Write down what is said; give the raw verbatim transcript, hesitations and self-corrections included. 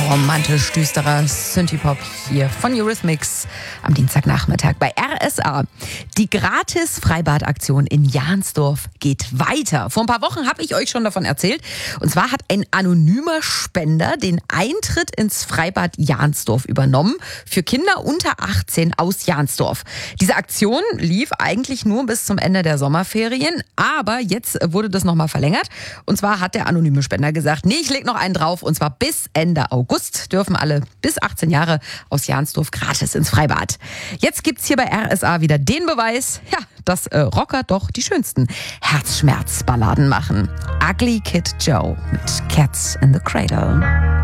romantisch düsterer Synthie-Pop hier von Eurythmics am Dienstagnachmittag bei R S A. Die Gratis-Freibad-Aktion in Jahnsdorf geht weiter. Vor ein paar Wochen habe ich euch schon davon erzählt. Und zwar hat ein anonymer Spender den Eintritt ins Freibad Jahnsdorf übernommen für Kinder unter achtzehn aus Jahnsdorf. Diese Aktion lief eigentlich nur bis zum Ende der Sommerferien, aber jetzt wurde das nochmal verlängert. Und zwar hat der anonyme Spender gesagt, nee, ich leg noch einen drauf, und zwar bis Ende August dürfen alle bis achtzehn Jahre aus Jahnsdorf gratis ins Freibad. Jetzt gibt's hier bei R S A wieder den Beweis, ja, dass äh, Rocker doch die schönsten Herzschmerzballaden machen. Ugly Kid Joe mit Cats in the Cradle.